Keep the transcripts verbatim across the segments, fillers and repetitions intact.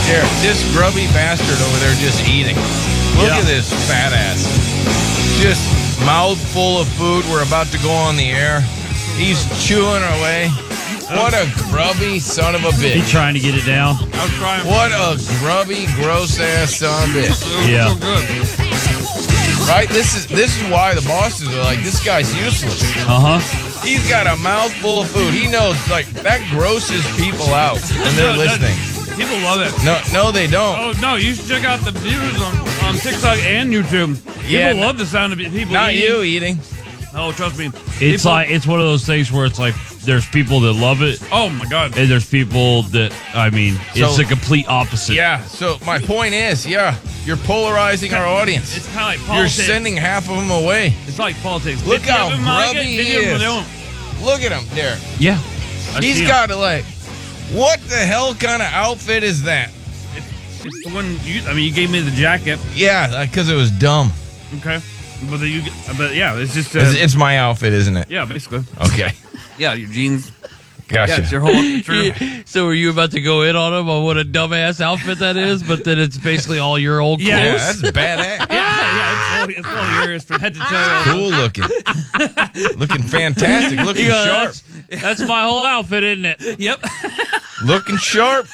There, this grubby bastard over there just eating. Look Yeah. at this fat ass. Just mouthful of food. We're about to go on the air. He's chewing away. What a grubby son of a bitch. He's trying to get it down. I was trying. What a grubby, gross ass son of a bitch. So, Yeah. so good. Right? This is this is why the bosses are like, this guy's useless. Uh huh. He's got a mouthful of food. He knows, like, that grosses people out when they're No, that- listening. People love it. No, no, they don't. Oh, no, you should check out the views on, on TikTok and YouTube. People Yeah, love the sound of people Not eating. you eating. Oh, trust me. It's People- like it's one of those things where it's like there's people that love it, Oh, my God. and there's people that I mean, it's So- the complete opposite. Yeah, so my point is, yeah, you're polarizing our audience. It's kind of like You're politics. sending half of them away. It's like politics. Look Fifty how of them like grubby it, he fifty of them is. don't. Look at him there. yeah. I He's see him. got to, like, what the hell kind of outfit is that? It's the one you. I mean, you gave me the jacket. Yeah, because it was dumb. Okay. But the, you. But yeah, it's just. Uh, It's, it's my outfit, isn't it? yeah, basically. Okay, Yeah, your jeans. gotcha. Yeah, it's your whole. True. So were you about to go in on him on what a dumbass outfit that is? But then it's basically all your old clothes. Yeah. yeah, that's badass. Yeah, yeah, it's all, it's all yours from head to toe. Cool looking. Looking fantastic. Looking You go, sharp. That's, that's my whole outfit, isn't it? Yep. Looking sharp.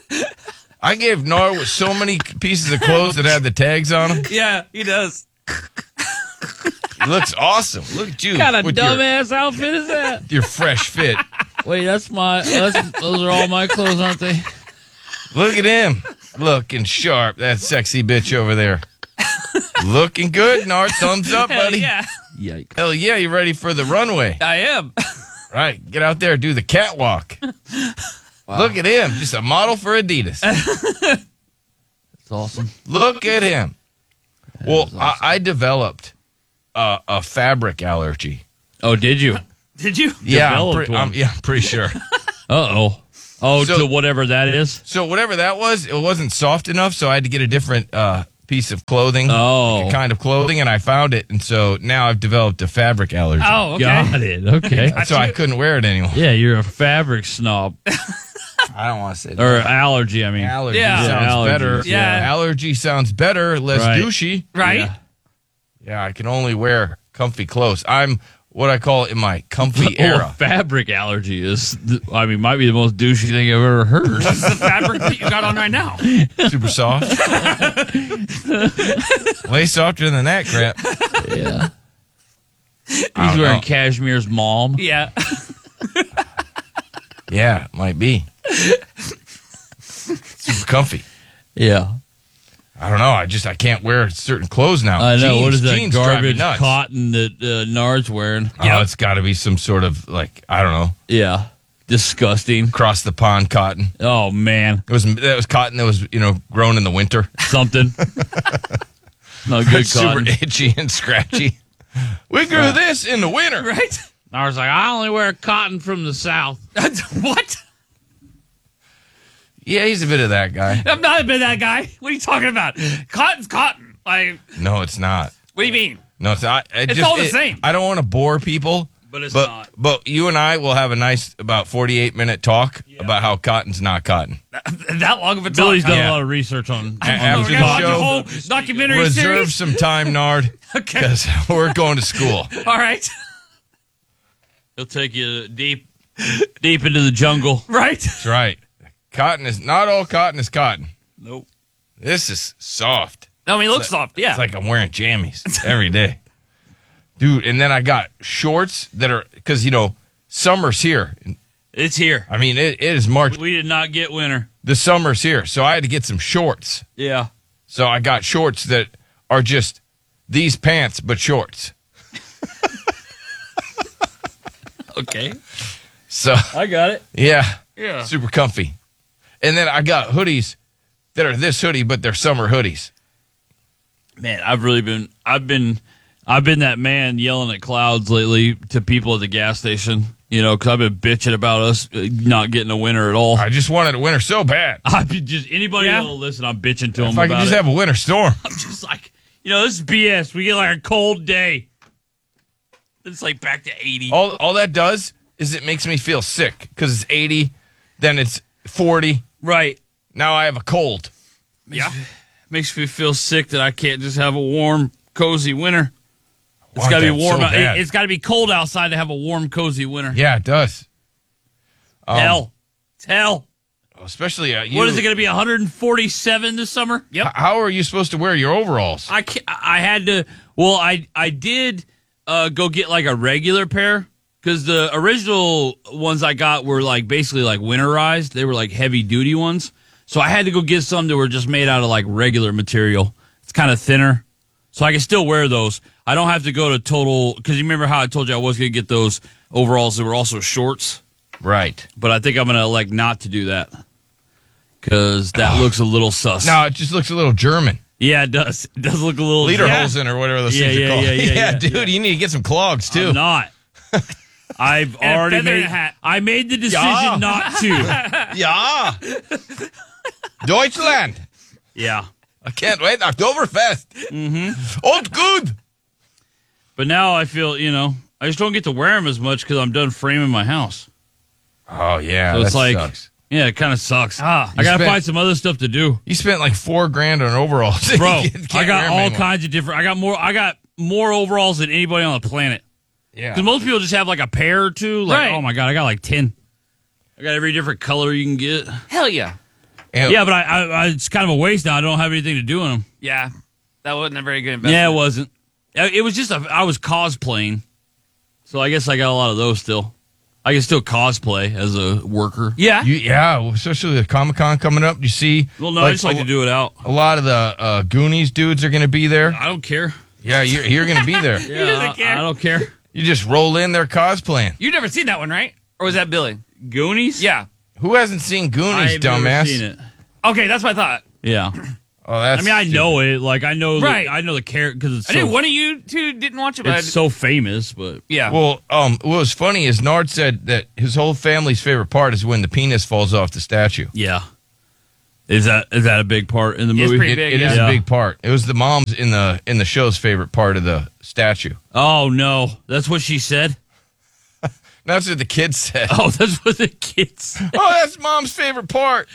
I gave Nar with so many pieces of clothes that had the tags on them. Yeah, he does. He looks awesome. Look at you. What kind of with your, dumbass outfit is that? your fresh fit. Wait, that's my. That's, those are all my clothes, aren't they? Look at him. Looking sharp. That sexy bitch over there. Looking good, Nar. Thumbs up, Hell buddy. yeah, Yikes! Hell yeah, you ready for the runway? I am. Right. Get out there, do the catwalk. Look at him. Just a model for Adidas. That's awesome. Look at him. Well, I, I developed a, a fabric allergy. Oh, did you? Did you? Yeah, I'm, Developed pre- one. I'm, yeah, I'm pretty sure. Uh oh. Oh, So- to whatever that is. So whatever that was, it wasn't soft enough, so I had to get a different uh, piece of clothing, Oh. like a kind of clothing, and I found it, and so now I've developed a fabric allergy. Oh, okay. Got it. Okay. So I couldn't wear it anymore. Yeah, you're a fabric snob I don't want to say that. or allergy. I mean, Allergy Yeah. sounds Yeah, allergies, better. yeah. Allergy sounds better, less Right. douchey. Right? Yeah. Yeah, I can only wear comfy clothes. I'm what I call in my comfy Oh, era. fabric allergy is. I mean, might be the most douchey thing I've ever heard. This is the fabric that you got on right now. Super soft. Way softer than that crap. Yeah. He's don't wearing know. Cashmere's mom. Yeah. Yeah, might be. Super comfy. Yeah. I don't know. I just I can't wear certain clothes now. I know. Jeans, What is that jeans drive me garbage nuts. cotton that uh, Nard's wearing? Oh, it's got to be some sort of like I don't know, Yeah. Disgusting. across the pond cotton. Oh, man. It was that was cotton that was you know grown in the winter. Something. Not good Super cotton. itchy and scratchy. We grew this in the winter. Right? Nard's like, I only wear cotton from the South. What? Yeah, he's a bit of that guy. I've not been that guy. What are you talking about? Cotton's cotton. Like, No, it's not. what do you mean? No, it's not. I It's just, all the it- same. I don't want to bore people. But it's but, not. But you and I will have a nice about forty-eight minute talk about how cotton's not cotton. That long of a talk. Billy's done Yeah. a lot of research on, A- on after those We're the gonna watch show, a whole documentary Reserve series. some time, Nard, Okay. because we're going to school. All right. He'll take you deep, deep into the jungle. Right? That's right. Cotton is not all cotton is cotton. Nope. This is soft. No, I mean, it looks soft. Yeah. It's like I'm wearing jammies every day. Dude, and then I got shorts that are, because, you know, summer's here. It's here. I mean, it, it is March. We did not get winter. The summer's here. So I had to get some shorts. Yeah. So I got shorts that are just these pants, but shorts. Okay. So, I got it. yeah, Yeah. super comfy. And then I got hoodies that are this hoodie, but they're summer hoodies. Man, I've really been, I've been, I've been that man yelling at clouds lately to people at the gas station, you know, because I've been bitching about us uh, not getting a winter at all. I just wanted a winter so bad. I've been just, anybody Yeah. that'll listen, I'm bitching to them If I could about just it. have a winter storm. I'm just like, you know, this is B S. We get like a cold day. It's like back to eighty. All all that does is it makes me feel sick because it's eighty, then it's forty, Right. Now I have a cold. Yeah. Makes me feel sick that I can't just have a warm, cozy winter. It's Want got to be that warm. so out- bad. it, it's got to be cold outside to have a warm, cozy winter. Yeah, it does. Um, Hell. It's hell. Especially uh, you. What is it going to be, one hundred forty-seven this summer? Yep. h- How are you supposed to wear your overalls? I can't, I had to. Well, I I did uh, go get like a regular pair because the original ones I got were like basically like winterized. They were like heavy duty ones. So I had to go get some that were just made out of like regular material. It's kind of thinner, so I can still wear those. I don't have to go to total because you remember how I told you I was going to get those overalls that were also shorts. Right. But I think I'm going to elect not to do that because that looks a little sus. No, it just looks a little German. Yeah, it does. It does look a little Lederhosen or whatever those Yeah, things yeah, are called. yeah, yeah, yeah, dude, yeah. you need to get some clogs too. I'm not. I've And a already feather and made. a hat. I made the decision Yeah. not to. Yeah. Deutschland. Yeah, I can't wait. Oktoberfest. Mm-hmm. Old good. but now I feel you know I just don't get to wear them as much because I'm done framing my house. Oh yeah, So that it's like, sucks. yeah, it kind of sucks. Ah. I gotta spent- find some other stuff to do, You spent like four grand on overalls, bro. You can't I got wear 'em all anymore. kinds of different. I got more. I got more overalls than anybody on the planet. Yeah. Because most people just have like a pair or two. Like, Right. oh my god, I got like ten. I got every different color you can get. Hell yeah. And- Yeah, but I, I, I it's kind of a waste now. I don't have anything to do in them. Yeah. That wasn't a very good investment. Yeah, it wasn't. Uh, It was just a, I was cosplaying, so I guess I got a lot of those still. I can still cosplay as a worker. Yeah. You, yeah, especially with Comic Con coming up. You see, Well, no, like, I just like a, to do it out. a lot of the uh, Goonies dudes are going to be there. I don't care. Yeah, you're, you're going to be there. Yeah, doesn't I, care. I don't care. You just roll in there cosplaying. You've never seen that one, right? Or was that Billy? Goonies? Yeah. Who hasn't seen Goonies, I've dumbass? never seen it. Okay, that's what I thought. Yeah, Oh, that's I mean, I know it. Like, I know, Right. the, I know the character because it's I so, knew one of you two didn't watch it, but it's so famous. But yeah. Well, um, what was funny is Nard said that his whole family's favorite part is when the penis falls off the statue. yeah, is that is that a big part in the It's movie? pretty It, big, it is yeah. a big part. It was the mom's in the in the show's favorite part of the statue. Oh no, that's what she said. That's what the kids said. Oh, that's what the kids. Oh, that's mom's favorite part.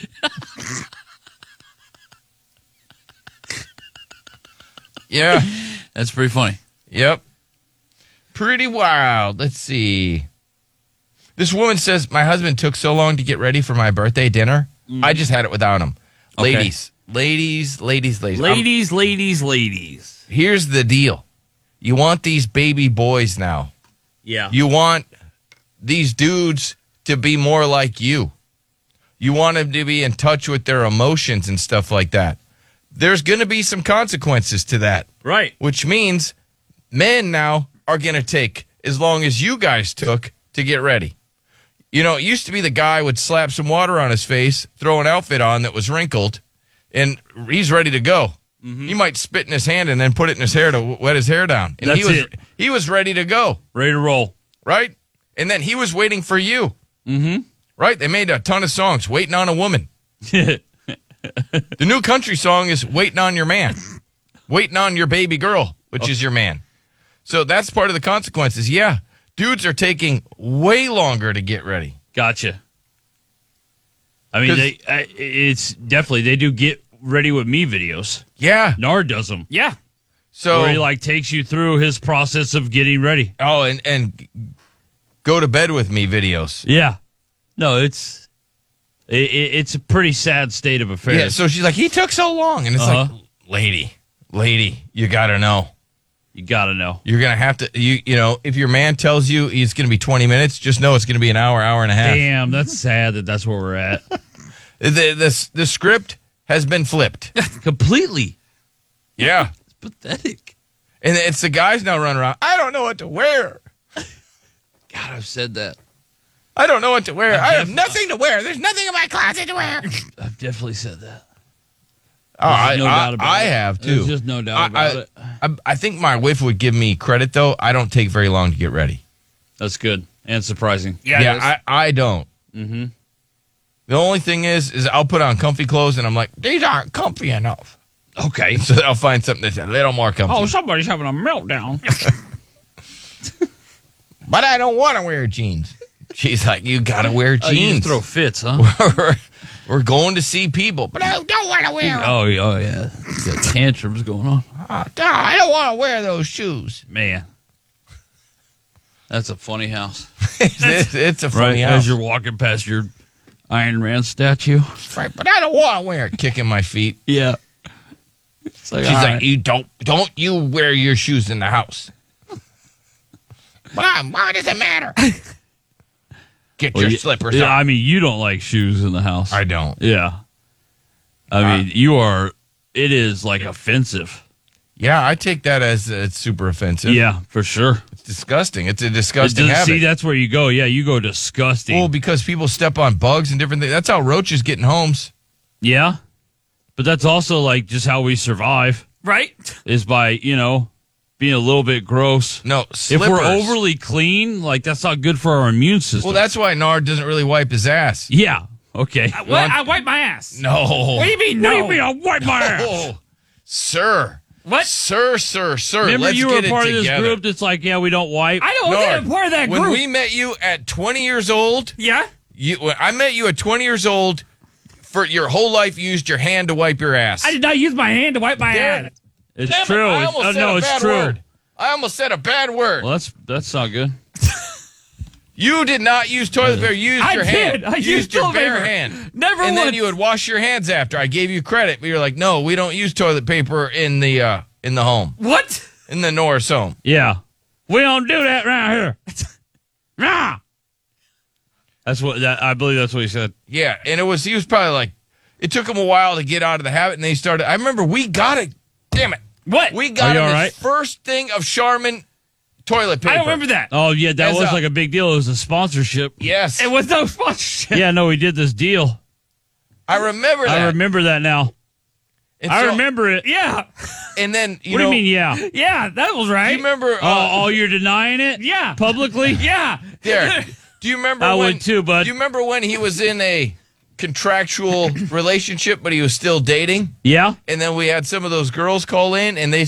Yeah. That's pretty funny. Yep. Pretty wild. Let's see. This woman says, my husband took so long to get ready for my birthday dinner. I just had it without him. Okay. Ladies, ladies, ladies, ladies. I'm- Ladies, ladies, ladies. here's the deal. You want these baby boys now. Yeah. You want these dudes to be more like you. You want them to be in touch with their emotions and stuff like that. There's going to be some consequences to that, Right. which means men now are going to take as long as you guys took to get ready. You know, it used to be the guy would slap some water on his face, throw an outfit on that was wrinkled, and he's ready to go. He might spit in his hand and then put it in his hair to wet his hair down. And he That's was it. he was ready to go, Ready to roll. right? And then he was waiting for you. Mm-hmm. Right? They made a ton of songs, Waiting on a Woman. The new country song is Waiting on Your Man. Waiting on your baby girl, which is your man. So that's part of the consequences. Yeah, dudes are taking way longer to get ready. Gotcha. I mean, 'Cause- they. I, it's definitely they do get ready with me videos. Yeah. Nard does them. yeah. So Where he like takes you through his process of getting ready. oh, and and go to bed with me videos. Yeah. No, it's it, it, it's a pretty sad state of affairs. Yeah. So she's like, he took so long, and it's Uh-huh. like, lady, lady, you gotta know. You gotta know. You're gonna have to. You you know, if your man tells you he's gonna be twenty minutes, just know it's gonna be an hour, hour and a half. Damn, that's sad that that's where we're at. The, the the script has been flipped. Completely. Yeah. It's pathetic. And it's the guys now running around. I don't know what to wear. God, I've said that. I don't know what to wear. I have def- nothing to wear. There's nothing in my closet to wear. I've definitely said that. Oh, I, no I, doubt about I it. have too. There's just no doubt I, about I, it. I, I think my wife would give me credit though. I don't take very long to get ready. That's good and surprising. Yeah. it is. I, I don't. Mm-hmm. The only thing is, is I'll put on comfy clothes and I'm like, these aren't comfy enough. Okay. So I'll find something that's a little more comfy. Oh, somebody's having a meltdown. But I don't want to wear jeans. She's like, you gotta wear Oh, you jeans. just throw fits, huh? We're going to see people, but I don't want to wear them. Oh, yeah, oh yeah. You got tantrums going on. Oh, no, I don't want to wear those shoes. Man. That's a funny house. it's, it's a funny right, house. as you're walking past your Iron Man statue. Right, but I don't want to wear it. Kicking my feet. Yeah. It's like, She's all like, right. you don't, don't you wear your shoes in the house. Mom, why does it matter? Get Well, your you- slippers yeah, on. I mean, you don't like shoes in the house. I don't. Yeah. I Uh, mean, you are, it is like offensive. Yeah, I take that as uh, it's super offensive. Yeah, for sure. It's disgusting. It's a It disgusting does- habit. see, that's where you go. Yeah, you go disgusting. well, because people step on bugs and different things. That's how roaches get in homes. yeah. But that's also like just how we survive Right? is by, you know, being a little bit gross. No, slippers. If we're overly clean, like that's not good for our immune system. Well, that's why Nard doesn't really wipe his ass. yeah. Okay. I, what? I wipe my ass. No. What do you mean, no? What do you mean I wipe my ass? Oh, sir. What? Sir, sir, sir. Remember let's you were get part it of this together. group that's like, yeah, we don't wipe. I don't Nard, want to part of that when group. we met you at twenty years old, yeah? you when I met you at twenty years old. For your whole life, you used your hand to wipe your ass. I did not use my hand to wipe my Darren, ass. It's Damn it, true. I It's- almost oh, said no, a it's bad true. word. I almost said a bad word. Well, that's that's not good. You did not use toilet paper. You used I your did. hand. I you used your toilet bare paper. hand. Never And then once. you would wash your hands after. I gave you credit, but you're like, no, we don't use toilet paper in the uh, in the home, What? in the Norris home. Yeah. We don't do that around here. Nah. That's what that, I believe that's what he said. Yeah, and it was he was probably like, it took him a while to get out of the habit, and they started. I remember we got it. Damn it, What? we got Are you him all his right? first thing of Charmin toilet paper. I don't remember that. Oh yeah, that As was a- like a big deal. It was a sponsorship. Yes, It was no sponsorship. Yeah, no, we did this deal. I remember that. I remember that now. And I so- remember it. Yeah. And then you What know, do you mean, yeah? Yeah, that was Do right. you remember? Uh, Oh, oh, you're denying it? Yeah. Publicly? Yeah. Derek, do you remember? I when, would too, bud. Do you remember when he was in a contractual relationship, but he was still dating? Yeah. And then we had some of those girls call in, and they